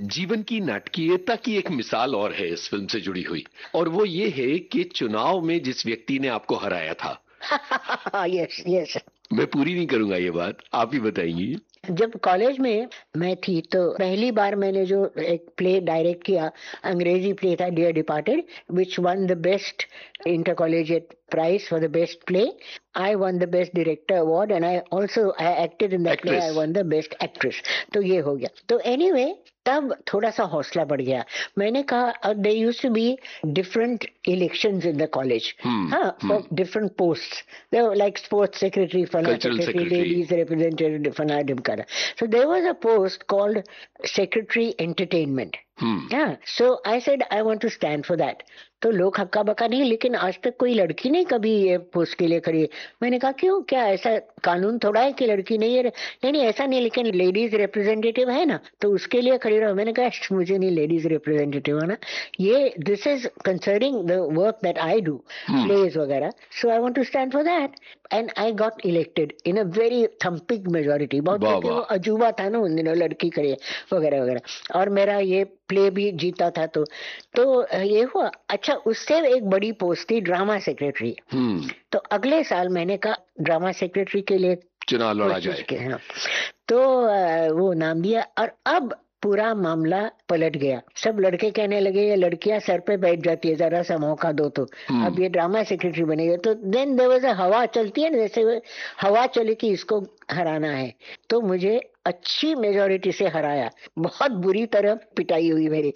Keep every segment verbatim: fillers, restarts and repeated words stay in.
जीवन की नाटकीयता की एक मिसाल और है इस फिल्म से जुड़ी हुई, और वो ये है कि चुनाव में जिस व्यक्ति ने आपको हराया था। Yes yes. मैं पूरी नहीं करूंगा ये बात, आप ही बताएंगी। जब कॉलेज में मैं थी तो पहली बार मैंने जो एक प्ले डायरेक्ट किया, अंग्रेजी प्ले था, dear departed, which one the best inter collegiate prize for the best play. I one the best director award and I also I acted in that play. I one the best actress. तो ये हो गया. तो anyway anyway, तब थोड़ा सा हौसला बढ़ गया. मैंने कहा they used to be different elections in the college, हाँ, for different posts. They were like sports secretary, फलाना सेक्रेटरी, लेडीज रिप्रेजेंटेटिव, फलाना ढिमकाना. So there was a post called Secretary Entertainment. Hmm. Yeah. So I said I want to stand for that. तो लोग हक्का बक्का नहीं, लेकिन आज तक कोई लड़की नहीं कभी ये पोस्ट के लिए खड़ी है. मैंने कहा क्यों, क्या ऐसा कानून थोड़ा है कि लड़की नहीं है? नहीं नहीं ऐसा नहीं, लेकिन लेडीज रिप्रेजेंटेटिव है ना, तो उसके लिए खड़ी रहो. मैंने कहा मुझे नहीं लेडीज रिप्रेजेंटेटिव है ना, ये this is concerning the work that I do, pledge वगैरह. सो I want to stand for that and I got elected in a very thumping majority. बहुत वो अजूबा था ना उन दिनों, लड़की खड़ी वगैरह वगैरह. और मेरा ये प्ले भी जीता था. तो तो ये हुआ. अच्छा, उससे एक बड़ी पोस्ट थी ड्रामा सेक्रेटरी. तो अगले साल मैंने कहा ड्रामा सेक्रेटरी के लिए चुनाव लड़ा जाए. तो वो नाम दिया और अब पूरा मामला पलट गया. सब लड़के कहने लगे ये लड़कियां सर पे बैठ जाती है, जरा सा मौका दो तो. अब ये ड्रामा सेक्रेटरी बनेगा. तो देन देयर वाज अ हवा चलती है ना, जैसे हवा चली कि इसको हराना है. तो मुझे अच्छी मेजोरिटी से हराया, बहुत बुरी तरह पिटाई हुई मेरी.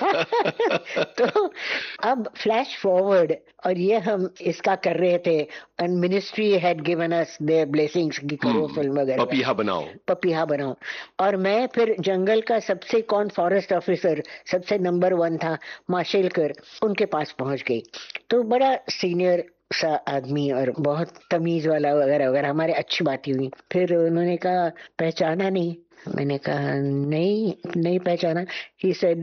तो अब फ्लैश फॉरवर्ड, और ये हम इसका कर रहे थे and ministry had given us there blessings कि करो फिल्म वगैरह, पपीहा बनाओ पपीहा बनाओ. और मैं फिर जंगल का सबसे कौन फॉरेस्ट ऑफिसर सबसे नंबर वन था, माशेलकर, उनके पास पहुंच गई. तो बड़ा सीनियर सा आदमी और बहुत तमीज वाला वगैरह वगैरह, हमारे अच्छी बात हुई. फिर उन्होंने कहा पहचाना नहीं? मैंने कहा नहीं नहीं पहचाना. He said